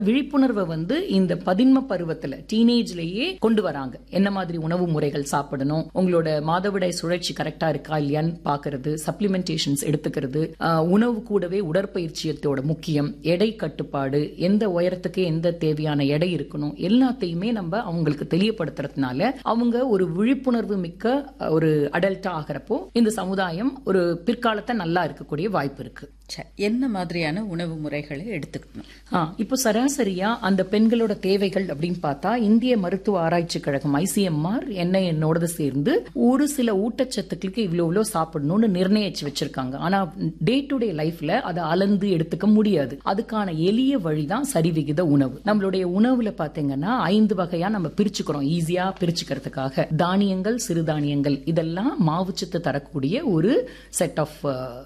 விழிப்புணர்வை வந்து இந்த பதின்ம பருவத்துல டீனேஜ்லயே கொண்டு வராங்க. என்ன மாதிரி உணவு முறைகள் சாப்பிடணும், உங்களோட மாதவிடாய் சுழற்சி கரெக்டா இருக்கா இல்லையான்னு பாக்குறது, சப்ளிமெண்டேஷன்ஸ் எடுத்துக்கிறது, உணவு கூடவே உடற்பயிற்சியத்தோட முக்கியம், எடை கட்டுப்பாடு, எந்த உயரத்துக்கு எந்த தேவையான எடை இருக்கணும், எல்லாத்தையுமே நம்ம அவங்களுக்கு தெளிவுபடுத்துறதுனால அவங்க ஒரு விழிப்புணர்வு மிக்க ஒரு அடல்ட்டா ஆகிறப்போ இந்த சமுதாயம் ஒரு பிற்காலத்தை நல்லா இருக்கக்கூடிய வாய்ப்பு இருக்கு. என்ன மாதிரியான உணவு முறைகளை எடுத்துக்கணும்? இப்போ சராசரியா அந்த பெண்களோட தேவைகள் அப்படின்னு பார்த்தா இந்திய மருத்துவ ஆராய்ச்சி கழகம் ICMR என்னோட சேர்ந்து ஒரு சில ஊட்டச்சத்துக்களுக்கு இவ்வளவு சாப்பிடணும்னு நிர்ணயிச்சு வச்சிருக்காங்க. ஆனா டே டு டே லைஃப்ல அதை அளந்து எடுத்துக்க முடியாது. அதுக்கான எளிய வழிதான் சரிவிகித உணவு. நம்மளுடைய உணவுல பாத்தீங்கன்னா 5 வகையா நம்ம பிரிச்சுக்கிறோம், ஈஸியா பிரிச்சுக்கிறதுக்காக. தானியங்கள், சிறுதானியங்கள், இதெல்லாம் மாவுச்சத்து தரக்கூடிய ஒரு செட் ஆஃப்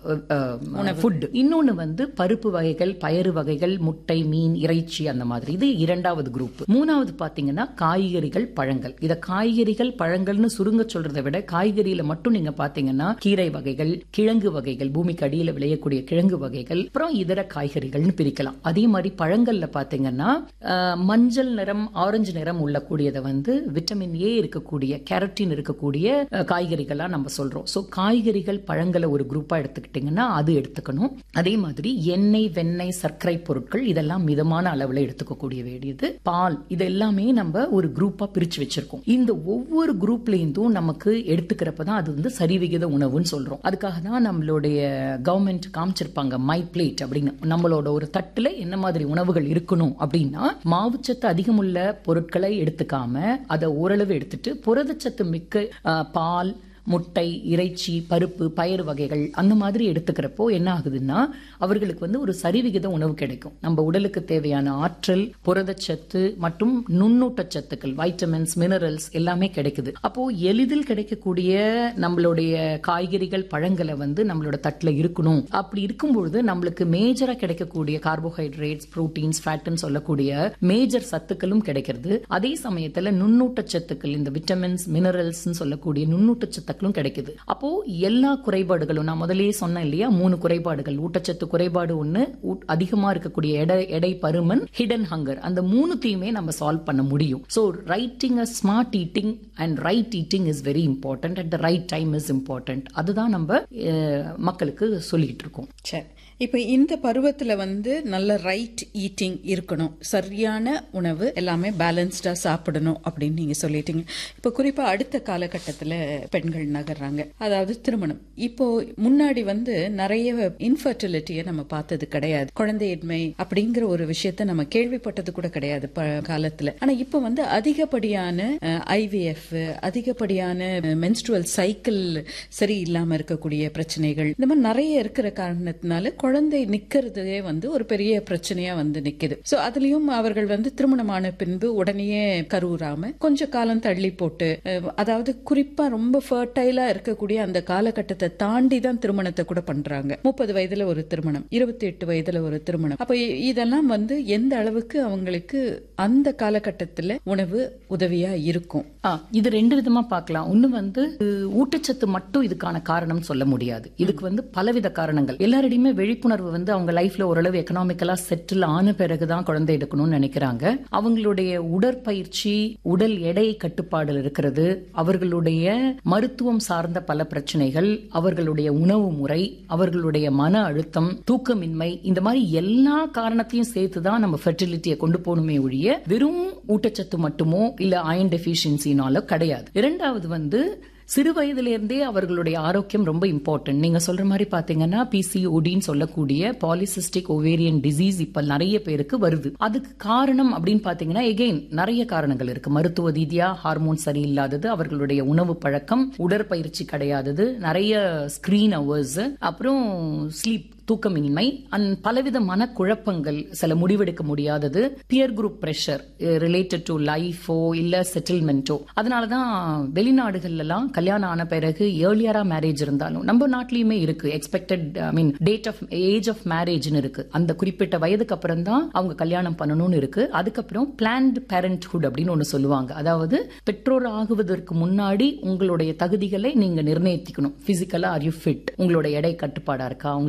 ஃபுட். இன்னொன்னு வந்து பருப்பு வகைகள், பயறு வகைகள், முட்டை, மீன், இறைச்சி, அந்த மாதிரி. இது இரண்டாவது குரூப். மூணாவது பாத்தீங்கன்னா காய்கறிகள், பழங்கள். இத காய்கறிகள் பழங்கள்னு சுருங்க சொல்றதை விட காய்கறியில மட்டும் நீங்க பாத்தீங்கன்னா கீரை வகைகள், கிழங்கு வகைகள், பூமிக்கு அடியில விளையக்கூடிய கிழங்கு வகைகள், அப்புறம் இதர காய்கறிகள்னு பிரிக்கலாம். அதே மாதிரி பழங்கள்ல பாத்தீங்கன்னா மஞ்சள் நிறம், ஆரஞ்சு நிறம் உள்ள கூடியதை வந்து விட்டமின் A இருக்கக்கூடிய, கேரட்டின் இருக்கக்கூடிய காய்கறிகளா நம்ம சொல்றோம். சோ காய்கறிகள், பழங்களை ஒரு குரூப்பா எடுத்துக்கிட்டீங்கன்னா அது எடுத்துக்கணும். அதே மாதிரி எண்ணெய், வெண்ணெய், சர்க்கரை பொருட்கள் இதெல்லாம் மிதமான அளவுல எடுத்துக்கக்கூடிய வேண்டியது. பால், இது எல்லாமே நம்ம ஒரு குரூப்பா பிரிச்சு வச்சிருக்கோம். இந்த ஒவ்வொரு குரூப்லேருந்தும் நமக்கு எடுத்துக்கிறப்பதான் அது வந்து சரிவிகித உணவுன்னு சொல்றோம். அதுக்காக தான் நம்மளுடைய கவர்மெண்ட் காமிச்சிருப்பாங்க மை பிளேட் அப்படின்னு. நம்மளோட ஒரு தட்டுல என்ன மாதிரி உணவுகள் இருக்கணும் அப்படின்னா மாவுச்சத்து அதிகமுள்ள பொருட்களை எடுத்துக்காம அதை ஓரளவு எடுத்துட்டு புரதச்சத்து மிக்க பால், முட்டை, இறைச்சி, பருப்பு, பயறு வகைகள் அந்த மாதிரி எடுத்துக்கிறப்போ என்ன ஆகுதுன்னா அவர்களுக்கு வந்து ஒரு சரிவிகித உணவு கிடைக்கும். நம்ம உடலுக்கு தேவையான ஆற்றல், புரதச்சத்து மற்றும் நுண்ணூட்டச்சத்துக்கள், வைட்டமின்ஸ், மினரல்ஸ் எல்லாமே கிடைக்குது. அப்போ எளிதில் கிடைக்கக்கூடிய நம்மளுடைய காய்கறிகள், பழங்களை வந்து நம்மளோட தட்டுல இருக்கணும். அப்படி இருக்கும்பொழுது நம்மளுக்கு மேஜரா கிடைக்கக்கூடிய கார்போஹைட்ரேட்ஸ், புரோட்டீன்ஸ், ஃபேட்னு சொல்லக்கூடிய மேஜர் சத்துக்களும் கிடைக்கிறது. அதே சமயத்துல நுண்ணூட்டச்சத்துக்கள், இந்த விட்டமின்ஸ், மினரல்ஸ் சொல்லக்கூடிய நுண்ணூட்டச்சத்து கிடைக்குது. அப்போ எல்லா குறைபாடுகளும் நான் முதலே சொன்னேன் இல்லையா, 3 குறைபாடுகள். ஊட்டச்சத்து குறைபாடு ஒண்ணு, அதிகமா இருக்கக்கூடிய எடை பருமன், ஹிடன் ஹங்கர், அந்த 3த்தையுமே நம்ம சால்வ் பண்ண முடியும். So writing a smart eating and right eating is very important. At the right time is important. அதுதான் நம்ம மக்களுக்கு சொல்லிட்டு இருக்கோம். சரி, இப்ப இந்த பருவத்துல வந்து நல்ல ரைட் ஈட்டிங் இருக்கணும், சரியான உணவு எல்லாமே பேலன்ஸ்டா சாப்பிடணும் அப்படின்னு நீங்க சொல்லிட்டீங்க. இப்ப குறிப்பா அடுத்த காலகட்டத்துல பெண்கள் நகர்றாங்க, அதாவது திருமணம். இப்போ முன்னாடி வந்து நிறைய இன்ஃபர்டிலிட்டியை நம்ம பார்த்தது கிடையாது, குழந்தையின்மை அப்படிங்கிற ஒரு விஷயத்த நம்ம கேள்விப்பட்டது கூட கிடையாது காலத்துல. ஆனா இப்ப வந்து அதிகப்படியான IVF, அதிகப்படியான மென்ஸ்ட்ருவல் சைக்கிள் சரி இல்லாம இருக்கக்கூடிய பிரச்சனைகள், இந்த மாதிரி நிறைய இருக்கிற காரணத்தினால குழந்தை நிக்கிறதே வந்து ஒரு பெரிய பிரச்சனையா வந்து நிக்குது. சோ அதுலயும் அவர்கள் வந்து திருமணமான பின்பு உடனே கருவுறாம கொஞ்ச காலம் தள்ளி போட்டு, அதாவது குறிப்பா ரொம்ப ஃபர்டைலா இருக்கக்கூடிய அந்த காலகட்டத்தை தாண்டி தான் திருமணத்தை கூட பண்றாங்க. 30 வயதுல ஒரு திருமணம், 28 வயதுல ஒரு திருமணம். அப்ப இதெல்லாம் வந்து எந்த அளவுக்கு அவங்களுக்கு அந்த காலகட்டத்துல உணவு உதவியா இருக்கும்? இது 2 விதமா பார்க்கலாம். ஒண்ணு வந்து ஊட்டச்சத்து மட்டும் இதுக்கான காரணம் சொல்ல முடியாது. இதுக்கு வந்து பலவித காரணங்கள். எல்லாரிடையுமே விழிப்புணர்வு வந்து அவங்க லைஃப்ல ஓரளவு எக்கனாமிக்கலா செட்டில் ஆன பிறகுதான் குழந்தை எடுக்கணும்னு நினைக்கிறாங்க. அவங்களுடைய உடற்பயிற்சி, உடல் எடை கட்டுப்பாடு இருக்கிறது, அவர்களுடைய மருத்துவம் சார்ந்த பல பிரச்சனைகள், அவர்களுடைய உணவு முறை, அவர்களுடைய மன அழுத்தம், தூக்கமின்மை, இந்த மாதிரி எல்லா காரணத்தையும் சேர்த்துதான் நம்ம ஃபெர்டிலிட்டியை கொண்டு போகணுமே ஒழிய வெறும் ஊட்டச்சத்து மட்டுமோ இல்ல அயன் டெஃபிஷியன்சினால கிடையாது. இரண்டாவது வந்து சிறு வயதிலிருந்தே அவர்களுடைய ஆரோக்கியம் ரொம்ப இம்பார்ட்டன்ட். நீங்க சொல்ற மாதிரி பாத்தீங்கன்னா PCODன்னு சொல்லக்கூடிய பாலிசிஸ்டிக் ஓவேரியன் டிசீஸ் இப்ப நிறைய பேருக்கு வருது. அதுக்கு காரணம் அப்படின்னு பாத்தீங்கன்னா எகெயின் நிறைய காரணங்கள் இருக்கு. மருத்துவ ரீதியா ஹார்மோன் சரியில்லாதது, அவர்களுடைய உணவு பழக்கம், உடற்பயிற்சி கிடையாதது, நிறைய ஸ்கிரீன் அவர்ஸ், அப்புறம் ஸ்லீப், தூக்கமின்மை, பலவித மனக்குழப்பங்கள், சில முடிவெடுக்க முடியாதது, pier group pressure related to லைஃபோ இல்ல செட்டில்மெண்டோ. அதனாலதான் வெளிநாடுகள் எல்லாம் கல்யாணம் ஆன பிறகு ஏர்லியரா மேரேஜ் இருந்தாலும் நம்ம நாட்டிலயுமே இருக்கு, expected date of age of மேரேஜ்னு இருக்கு. அந்த குறிப்பிட்ட வயதுக்கு அப்புறம் தான் அவங்க கல்யாணம் பண்ணணும்னு இருக்கு. அதுக்கப்புறம் பிளான்ட் பேரண்ட்ஹுட் அப்படின்னு ஒண்ணு சொல்லுவாங்க. அதாவது பெற்றோர் ஆகுவதற்கு முன்னாடி உங்களுடைய தகுதிகளை நீங்க நிர்ணயிக்கணும். பிசிக்கலா ஆர் யூ ஃபிட், உங்களோட எடை கட்டுப்பாடா இருக்கா, உங்களோட மென்ஸ்ட்ரல்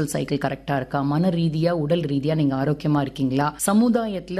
மென்ஸ்ட்ரல் சைக்கிள் கரெக்டா இருக்கா, மன ரீதியா உடல் ரீதியா நீங்க ஆரோக்கியமா இருக்கீங்களா, சமுதாயத்துல